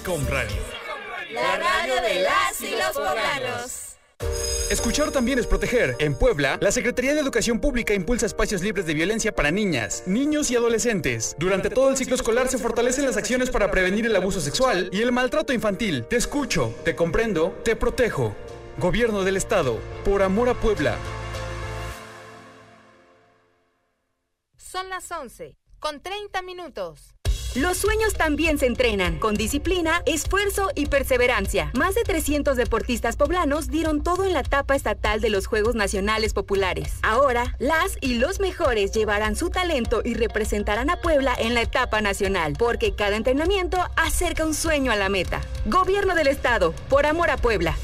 SICOM Radio. La radio de las y los poblanos. Escuchar también es proteger. En Puebla, la Secretaría de Educación Pública impulsa espacios libres de violencia para niñas, niños y adolescentes. Durante todo el ciclo escolar se fortalecen las acciones para prevenir el abuso sexual y el maltrato infantil. Te escucho, te comprendo, te protejo. Gobierno del Estado, por amor a Puebla. Son las 11:30. Los sueños también se entrenan, con disciplina, esfuerzo y perseverancia. Más de 300 deportistas poblanos dieron todo en la etapa estatal de los Juegos Nacionales Populares. Ahora, las y los mejores llevarán su talento y representarán a Puebla en la etapa nacional, porque cada entrenamiento acerca un sueño a la meta. Gobierno del Estado, por amor a Puebla.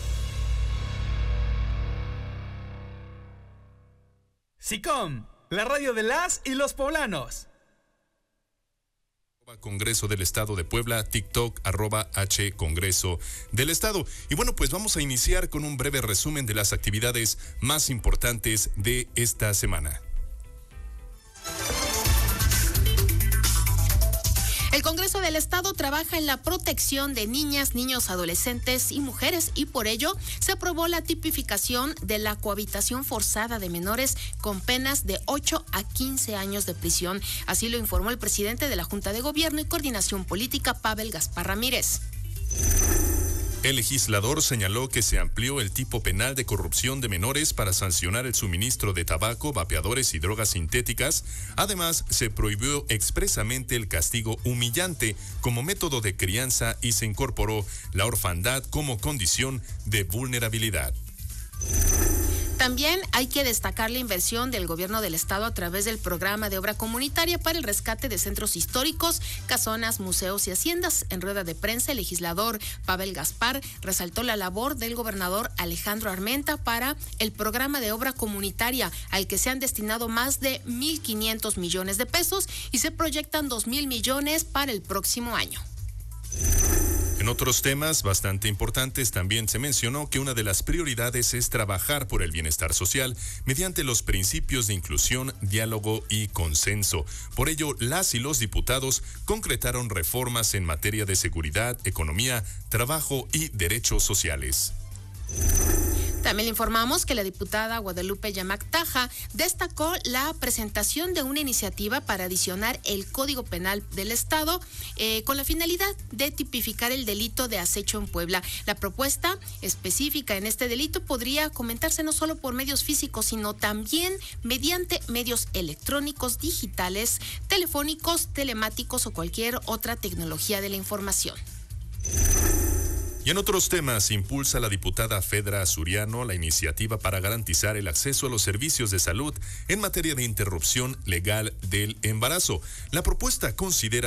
SICOM, la radio de las y los poblanos. Congreso del Estado de Puebla, TikTok, @H Congreso del Estado. Y bueno, pues vamos a iniciar con un breve resumen de las actividades más importantes de esta semana. El Congreso del Estado trabaja en la protección de niñas, niños, adolescentes y mujeres, y por ello se aprobó la tipificación de la cohabitación forzada de menores con penas de 8 a 15 años de prisión. Así lo informó el presidente de la Junta de Gobierno y Coordinación Política, Pavel Gaspar Ramírez. El legislador señaló que se amplió el tipo penal de corrupción de menores para sancionar el suministro de tabaco, vapeadores y drogas sintéticas. Además, se prohibió expresamente el castigo humillante como método de crianza y se incorporó la orfandad como condición de vulnerabilidad. También hay que destacar la inversión del Gobierno del Estado a través del programa de obra comunitaria para el rescate de centros históricos, casonas, museos y haciendas. En rueda de prensa, el legislador Pavel Gaspar resaltó la labor del gobernador Alejandro Armenta para el programa de obra comunitaria, al que se han destinado más de 1,500 millones de pesos y se proyectan 2,000 millones para el próximo año. En otros temas bastante importantes también se mencionó que una de las prioridades es trabajar por el bienestar social mediante los principios de inclusión, diálogo y consenso. Por ello, las y los diputados concretaron reformas en materia de seguridad, economía, trabajo y derechos sociales. También le informamos que la diputada Guadalupe Yamac Taja destacó la presentación de una iniciativa para adicionar el Código Penal del Estado con la finalidad de tipificar el delito de acecho en Puebla. La propuesta específica en este delito podría comentarse no solo por medios físicos, sino también mediante medios electrónicos, digitales, telefónicos, telemáticos o cualquier otra tecnología de la información. Y en otros temas, impulsa la diputada Fedra Suriano la iniciativa para garantizar el acceso a los servicios de salud en materia de interrupción legal del embarazo. La propuesta considera